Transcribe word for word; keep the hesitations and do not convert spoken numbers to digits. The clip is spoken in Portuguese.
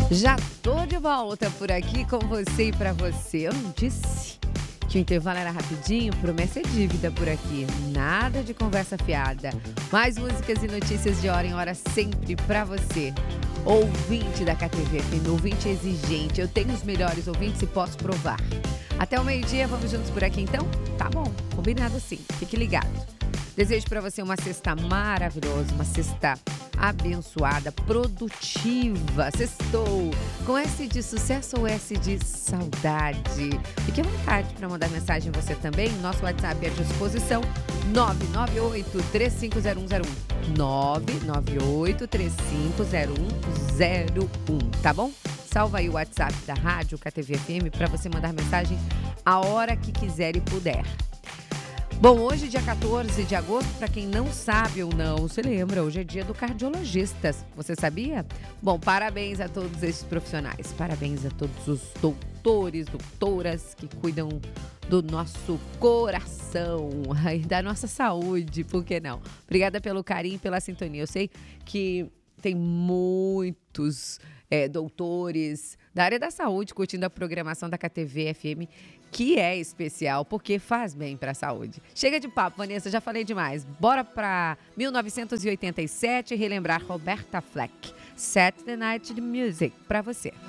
Já tô de volta por aqui com você e pra você. Eu não disse que o intervalo era rapidinho? Promessa é dívida por aqui. Nada de conversa fiada. Mais músicas e notícias de hora em hora sempre pra você. Ouvinte da K T V F M, ouvinte exigente. Eu tenho os melhores ouvintes e posso provar. Até o meio-dia, vamos juntos por aqui então? Tá bom, combinado sim. Fique ligado. Desejo para você uma sexta maravilhosa, uma sexta abençoada, produtiva. Sextou com S de sucesso ou S de saudade. Fique à vontade para mandar mensagem você também. Nosso WhatsApp é à disposição nove nove oito, três cinco zero um zero um. nove nove oito, três cinco zero um zero um, tá bom? Salva aí o WhatsApp da Rádio K T V F M para você mandar mensagem a hora que quiser e puder. Bom, hoje, dia quatorze de agosto, para quem não sabe ou não se lembra, hoje é dia do cardiologista. Você sabia? Bom, parabéns a todos esses profissionais. Parabéns a todos os doutores, doutoras que cuidam do nosso coração e da nossa saúde, por que não? Obrigada pelo carinho e pela sintonia. Eu sei que tem muitos é, doutores da área da saúde curtindo a programação da K T V F M, que é especial, porque faz bem para a saúde. Chega de papo, Vanessa, já falei demais. Bora para mil novecentos e oitenta e sete e relembrar Roberta Fleck. Saturday Night Music, para você.